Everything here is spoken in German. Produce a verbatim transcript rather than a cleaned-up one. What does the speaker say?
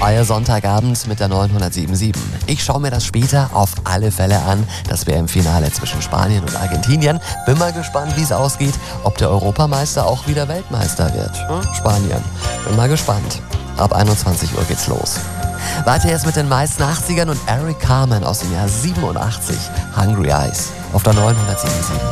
Euer Sonntagabend mit der neunhundertsiebenundsiebzig. Ich schaue mir das später auf alle Fälle an, das W M-Finale zwischen Spanien und Argentinien. Bin mal gespannt, wie es ausgeht, ob der Europameister auch wieder Weltmeister wird. Hm? Spanien. Bin mal gespannt. Ab einundzwanzig Uhr geht's los. Weiter jetzt mit den meisten achtzigern und Eric Carmen aus dem Jahr siebenundachtzig. Hungry Eyes auf der neunhundertsiebenundsiebzig.